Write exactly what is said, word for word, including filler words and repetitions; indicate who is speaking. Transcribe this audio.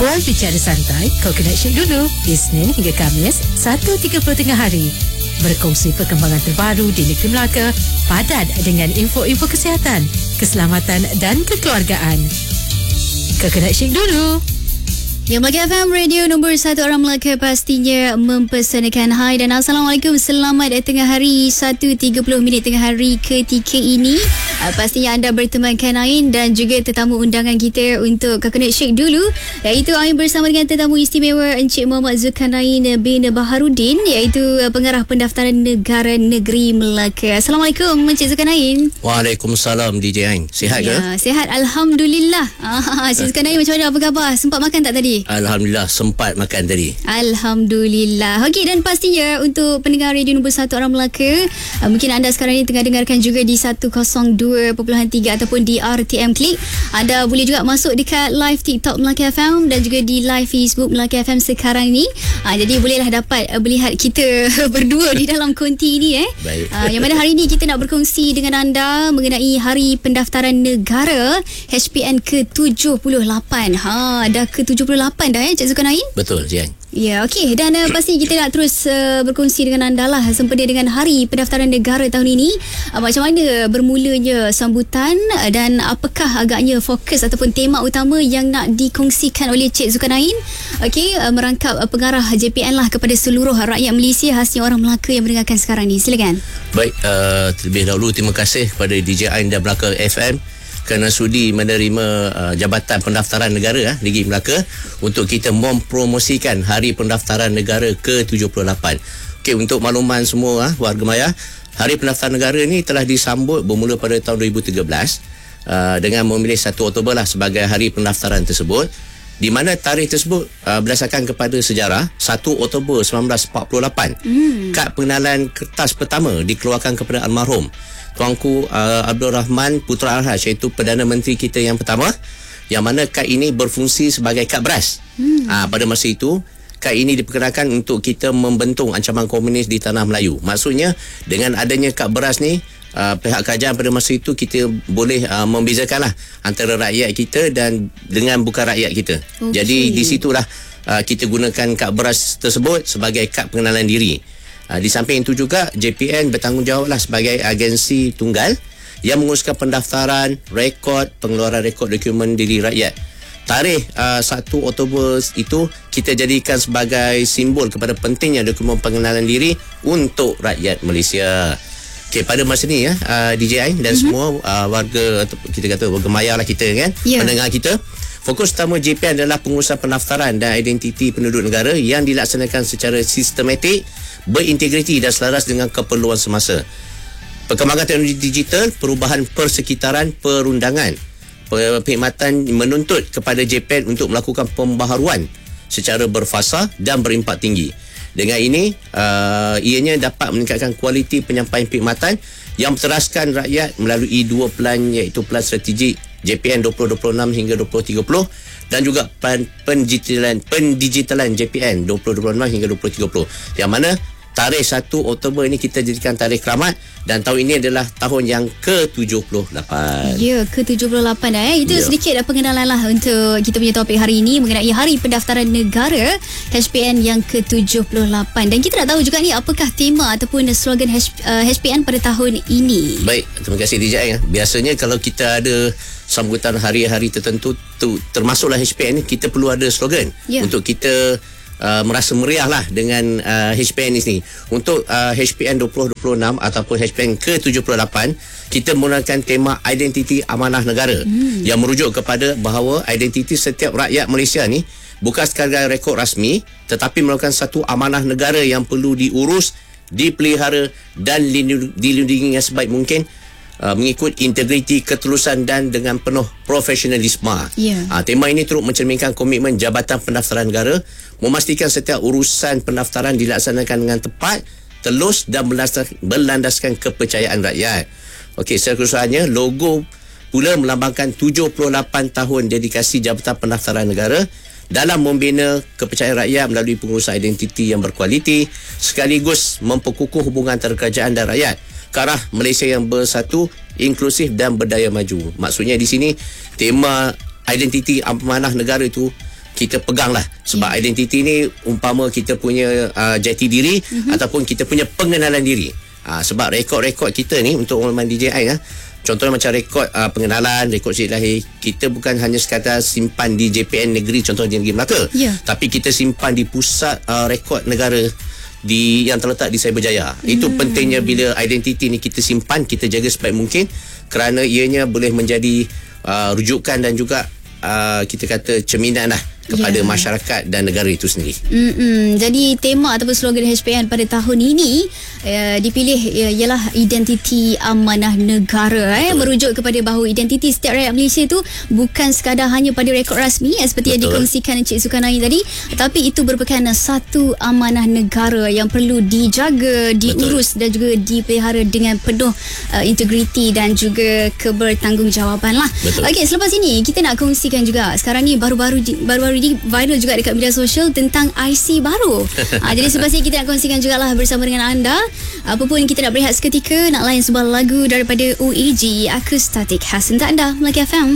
Speaker 1: Berbicara santai, Coconut Shake dulu. Isnin hingga Khamis, satu tiga puluh tengah hari. Berkongsi perkembangan terbaru di Negeri Melaka, padat dengan info-info kesihatan, keselamatan dan kekeluargaan. Coconut Shake dulu.
Speaker 2: Yang Melaka F M, radio nombor satu orang Melaka, pastinya mempersanakan. Hai dan Assalamualaikum. Selamat tengah hari, satu tiga puluh minit tengah hari ketika ini. Uh, pastinya anda berteman Kan Ain dan juga tetamu undangan kita untuk Coconut Shake dulu, iaitu Ain bersama dengan tetamu istimewa Encik Muhammad Zulkarnain bin Baharudin, iaitu pengarah pendaftaran negara negeri Melaka. Assalamualaikum Encik Zulkarnain.
Speaker 3: Waalaikumsalam D J Ain. Sihat
Speaker 2: ya,
Speaker 3: ke?
Speaker 2: Sihat, Alhamdulillah. Ah, Encik Zulkarnain, macam mana, apa khabar? Sempat makan tak tadi?
Speaker 3: Alhamdulillah, sempat makan tadi.
Speaker 2: Alhamdulillah. Okey, dan pastinya untuk pendengar radio nombor satu orang Melaka, uh, mungkin anda sekarang ini tengah dengarkan juga di seratus dua perpuluhan tiga ataupun di R T M Klik. Anda boleh juga masuk dekat live TikTok Melaka F M dan juga di live Facebook Melaka F M sekarang ni. Uh, jadi bolehlah dapat uh, melihat kita berdua di dalam konti ini eh.
Speaker 3: Baik.
Speaker 2: Uh, yang mana hari ini kita nak berkongsi dengan anda mengenai Hari Pendaftaran Negara H P N ke tujuh puluh lapan. Ha, dah ke tujuh puluh lapan dah eh Cik Zulkarnain?
Speaker 3: Betul, Jian.
Speaker 2: Ya, okey. Dan uh, pasti kita nak terus uh, berkongsi dengan anda lah sempena dengan Hari Pendaftaran Negara tahun ini. Uh, macam mana bermulanya sambutan uh, dan apakah agaknya fokus ataupun tema utama yang nak dikongsikan oleh Cik Zulkarnain. Okey, uh, merangkap uh, pengarah J P N lah kepada seluruh rakyat Malaysia, khasnya orang Melaka yang mendengarkan sekarang ni. Silakan.
Speaker 3: Baik, uh, terlebih dahulu terima kasih kepada D J Ain dan Melaka F M kerana sudi menerima uh, Jabatan Pendaftaran Negara uh, Negeri Melaka untuk kita mempromosikan Hari Pendaftaran Negara ke tujuh puluh lapan. Okey, untuk makluman semua uh, warga maya, Hari Pendaftaran Negara ni telah disambut bermula pada tahun dua ribu tiga belas uh, dengan memilih satu Oktober lah sebagai hari pendaftaran tersebut, di mana tarikh tersebut uh, berdasarkan kepada sejarah satu Oktober seribu sembilan ratus empat puluh lapan. Hmm. Kad pengenalan kertas pertama dikeluarkan kepada almarhum Tuanku uh, Abdul Rahman Putra Al-Haj, iaitu Perdana Menteri kita yang pertama, yang mana kad ini berfungsi sebagai kad beras. Hmm. Uh, pada masa itu, kad ini diperkenalkan untuk kita membentong ancaman komunis di tanah Melayu. Maksudnya, dengan adanya kad beras ni, uh, pihak kerajaan pada masa itu kita boleh uh, membezakanlah antara rakyat kita dan dengan bukan rakyat kita. Okay. Jadi di situlah uh, kita gunakan kad beras tersebut sebagai kad pengenalan diri. Uh, di samping itu juga J P N bertanggungjawablah sebagai agensi tunggal yang menguruskan pendaftaran, rekod, pengeluaran rekod dokumen diri rakyat. Tarikh uh, satu Oktober itu kita jadikan sebagai simbol kepada pentingnya dokumen pengenalan diri untuk rakyat Malaysia. Okay, pada masa ni ya, uh, D J Ain dan mm-hmm. semua uh, warga, kita kata warga maya lah kita kan, yeah. pendengar kita, fokus utama J P N adalah pengurusan pendaftaran dan identiti penduduk negara yang dilaksanakan secara sistematik, berintegriti dan selaras dengan keperluan semasa. Perkembangan teknologi digital, perubahan persekitaran, perundangan, perkhidmatan menuntut kepada J P N untuk melakukan pembaharuan secara berfasa dan berimpak tinggi. Dengan ini, uh, ianya dapat meningkatkan kualiti penyampaian perkhidmatan yang berteraskan rakyat melalui dua pelan, iaitu pelan strategik J P N dua ribu dua puluh enam hingga dua ribu tiga puluh dan juga pelan pendigitalan, pendigitalan J P N dua ribu dua puluh enam hingga dua ribu tiga puluh, yang mana tarikh satu Oktober ini kita jadikan tarikh keramat, dan tahun ini adalah tahun yang ke tujuh puluh lapan.
Speaker 2: Ya, ke tujuh puluh lapan dah eh. Itu ya. Sedikit pengenalan lah untuk kita punya topik hari ini mengenai Hari Pendaftaran Negara H P N yang ke tujuh puluh lapan. Dan kita nak tahu juga ni apakah tema ataupun slogan H, uh, H P N pada tahun ini.
Speaker 3: Baik, terima kasih D J Ain. Biasanya kalau kita ada sambutan hari-hari tertentu tu, termasuklah H P N ni, kita perlu ada slogan ya. Untuk kita Uh, merasa meriah lah dengan uh, H P N ini. Untuk uh, H P N dua ribu dua puluh enam ataupun H P N ke tujuh puluh lapan, kita menggunakan tema identiti amanah negara hmm. yang merujuk kepada bahawa identiti setiap rakyat Malaysia ni bukan sekadar rekod rasmi, tetapi merupakan satu amanah negara yang perlu diurus, dipelihara dan dilindungi yang sebaik mungkin, Uh, mengikut integriti, ketulusan dan dengan penuh profesionalisme. Yeah. Uh, tema ini turut mencerminkan komitmen Jabatan Pendaftaran Negara memastikan setiap urusan pendaftaran dilaksanakan dengan tepat, telus dan berlandaskan kepercayaan rakyat. Okey, secara keseluruhannya, logo pula melambangkan tujuh puluh lapan tahun dedikasi Jabatan Pendaftaran Negara dalam membina kepercayaan rakyat melalui pengurusan identiti yang berkualiti, sekaligus memperkukuh hubungan antara kerajaan dan rakyat ke arah Malaysia yang bersatu, inklusif dan berdaya maju. Maksudnya di sini tema identiti amanah negara itu kita pegang lah. Sebab yeah. identiti ni umpama kita punya uh, jati diri mm-hmm. ataupun kita punya pengenalan diri. Uh, sebab rekod-rekod kita ni untuk orang D J I lah, contohnya macam rekod uh, pengenalan, rekod siri lahir, kita bukan hanya sekadar simpan di J P N negeri, contohnya di Negeri Melaka, yeah. tapi kita simpan di pusat uh, rekod negara di yang terletak di Cyberjaya. Hmm. Itu pentingnya bila identiti ni kita simpan, kita jaga sebaik mungkin, kerana ianya boleh menjadi uh, rujukan dan juga uh, kita kata cerminan lah kepada yeah. masyarakat dan negara itu sendiri.
Speaker 2: Mm-mm. Jadi tema ataupun slogan H P N pada tahun ini uh, dipilih uh, ialah identiti amanah negara, eh, merujuk kepada bahawa identiti setiap rakyat Malaysia itu bukan sekadar hanya pada rekod rasmi eh, seperti Betul. yang dikongsikan Encik Zulkarnain tadi, tapi itu merupakan satu amanah negara yang perlu dijaga, diurus Betul. dan juga dipelihara dengan penuh uh, integriti dan juga kebertanggungjawabban lah. Okey, selepas ini kita nak kongsikan juga sekarang ni baru-baru baru ini viral juga dekat media sosial tentang I C baru. ha, jadi selepas ini kita nak kongsikan jugalah bersama dengan anda. Apa pun kita nak berehat seketika, nak layan sebuah lagu daripada O A G, Aku Statik khas untuk anda Melaka F M.